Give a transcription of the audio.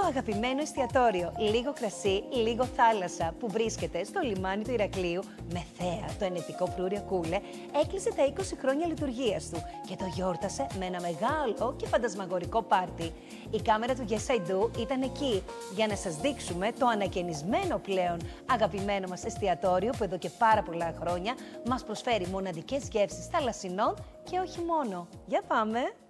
αγαπημένο εστιατόριο, λίγο κρασί, λίγο θάλασσα, που βρίσκεται στο λιμάνι του Ηρακλείου με θέα το ενετικό Φρούρια Κούλε, έκλεισε τα 20 χρόνια λειτουργίας του και το γιόρτασε με ένα μεγάλο και φαντασμαγορικό πάρτι. Η κάμερα του Yes I Do ήταν εκεί για να σας δείξουμε το ανακαινισμένο πλέον αγαπημένο μας εστιατόριο που εδώ και πάρα πολλά χρόνια μας προσφέρει μοναδικές γεύσεις θαλασσινών και όχι μόνο. Για πάμε!